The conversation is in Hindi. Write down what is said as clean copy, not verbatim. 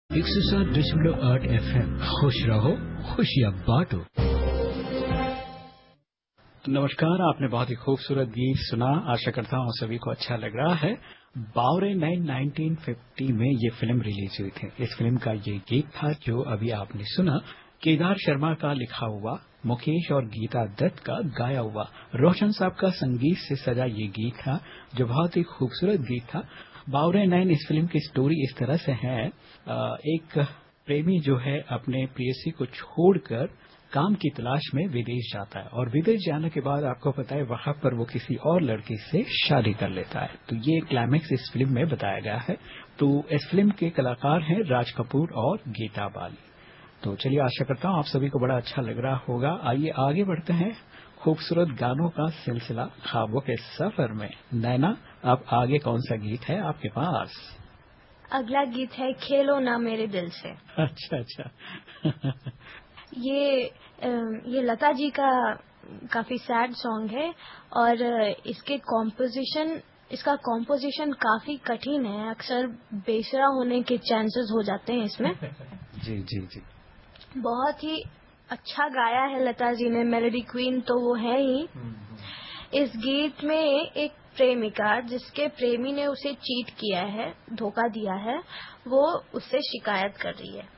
107.8 FM। खुश रहो, खुशियाँ बांटो। नमस्कार, आपने बहुत ही खूबसूरत गीत सुना। आशा करता हूँ सभी को अच्छा लग रहा है। बावरे 1950 में ये फिल्म रिलीज हुई थी। इस फिल्म का ये गीत था जो अभी आपने सुना, केदार शर्मा का लिखा हुआ, मुकेश और गीता दत्त का गाया हुआ, रोशन साहब का संगीत से सजा ये गीत था जो बहुत ही खूबसूरत गीत था। बावरे 9 इस फिल्म की स्टोरी इस तरह से है, एक प्रेमी जो है अपने प्रेयसी को छोड़कर काम की तलाश में विदेश जाता है और विदेश जाने के बाद आपको पता है वहां पर वो किसी और लड़की से शादी कर लेता है। तो ये क्लाइमेक्स इस फिल्म में बताया गया है। तो इस फिल्म के कलाकार हैं राज कपूर और गीता बाली। तो चलिए, आशा करता हूँ आप सभी को बड़ा अच्छा लग रहा होगा। आइए आगे बढ़ते हैं खूबसूरत गानों का सिलसिला ख्वाबों के सफर में। नैना, अब आगे कौन सा गीत है आपके पास? अगला गीत है खेलो ना मेरे दिल से। अच्छा अच्छा। ये लता जी का काफी सैड सॉन्ग है और इसका कॉम्पोजिशन काफी कठिन है। अक्सर बेसुरा होने के चांसेस हो जाते हैं इसमें। जी जी जी। बहुत ही अच्छा गाया है लता जी ने, मेलोडी क्वीन तो वो है ही। इस गीत में एक प्रेमिका जिसके प्रेमी ने उसे चीट किया है, धोखा दिया है, वो उससे शिकायत कर रही है।